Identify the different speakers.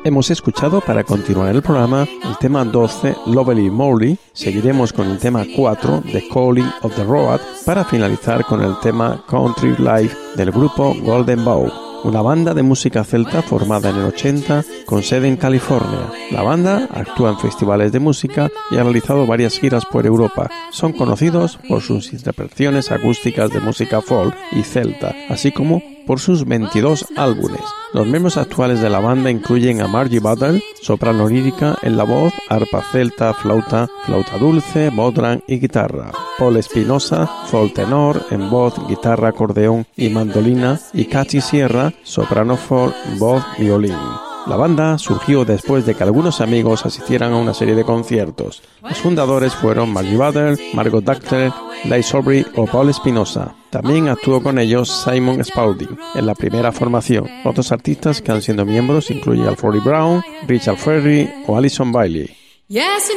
Speaker 1: Hemos escuchado para continuar el programa el tema 12, Lovely Molly. Seguiremos con el tema 4, The Calling of the Road, para finalizar con el tema Country Life del grupo Golden Bow, una banda de música celta formada en el 80 con sede en California. La banda actúa en festivales de música y ha realizado varias giras por Europa. Son conocidos por sus interpretaciones acústicas de música folk y celta, así como por sus 22 álbumes. Los miembros actuales de la banda incluyen a Margie Butler, soprano lírica en la voz, arpa celta, flauta dulce, bodhrán y guitarra; Paul Espinosa, folk tenor en voz, guitarra, acordeón y mandolina; y Katy Sierra, soprano folk, voz, violín. La banda surgió después de que algunos amigos asistieran a una serie de conciertos. Los fundadores fueron Margie Butler, Margot Dacter, Liz Aubrey o Paul Espinosa. También actuó con ellos Simon Spaulding en la primera formación. Otros artistas que han sido miembros incluyen a Florrie Brown, Richard Ferry o Alison Bailey.
Speaker 2: Yes,